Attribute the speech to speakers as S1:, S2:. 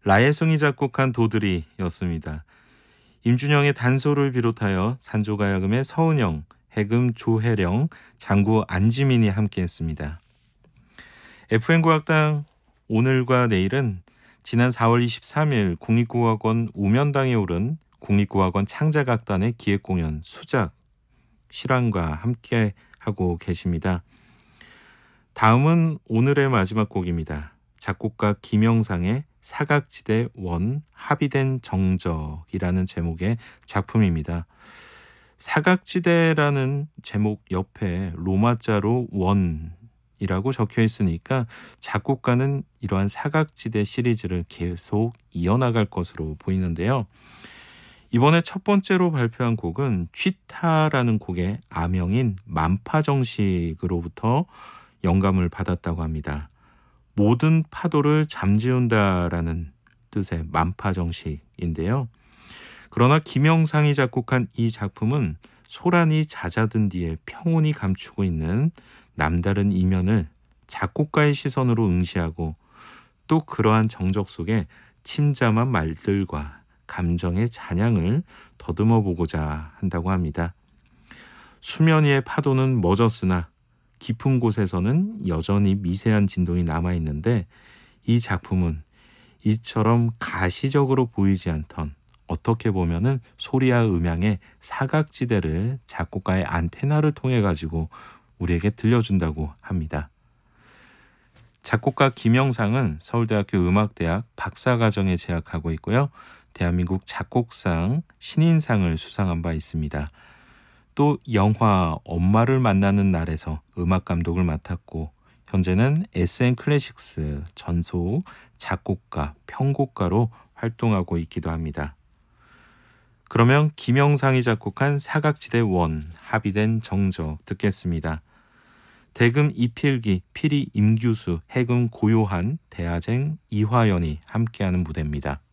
S1: 라예승이 작곡한 도드리였습니다. 임준영의 단소를 비롯하여 산조가야금의 서은영, 해금 조혜령, 장구 안지민이 함께했습니다. FM국악당 오늘과 내일은 지난 4월 23일 국립국악원 우면당에 오른 국립국악원 창작악단의 기획공연 수작 실황과 함께하고 계십니다. 다음은 오늘의 마지막 곡입니다. 작곡가 김영상의 사각지대 원 합의된 정적이라는 제목의 작품입니다. 사각지대라는 제목 옆에 로마자로 원이라고 적혀 있으니까 작곡가는 이러한 사각지대 시리즈를 계속 이어나갈 것으로 보이는데요. 이번에 첫 번째로 발표한 곡은 취타라는 곡의 아명인 만파정식으로부터 영감을 받았다고 합니다. 모든 파도를 잠재운다라는 뜻의 만파정식인데요. 그러나 김영상이 작곡한 이 작품은 소란이 잦아든 뒤에 평온이 감추고 있는 남다른 이면을 작곡가의 시선으로 응시하고 또 그러한 정적 속에 침잠한 말들과 감정의 잔향을 더듬어 보고자 한다고 합니다. 수면 위의 파도는 멎었으나 깊은 곳에서는 여전히 미세한 진동이 남아있는데 이 작품은 이처럼 가시적으로 보이지 않던 어떻게 보면은 소리와 음향의 사각지대를 작곡가의 안테나를 통해 가지고 우리에게 들려준다고 합니다. 작곡가 김영상은 서울대학교 음악대학 박사과정에 재학하고 있고요. 대한민국 작곡상 신인상을 수상한 바 있습니다. 또 영화 엄마를 만나는 날에서 음악 감독을 맡았고 현재는 SM 클래식스 전속 작곡가, 편곡가로 활동하고 있기도 합니다. 그러면 김영상이 작곡한 사각지대 원 합의된 정적 듣겠습니다. 대금 이필기, 피리 임규수, 해금 고요한, 대하쟁 이화연이 함께하는 무대입니다.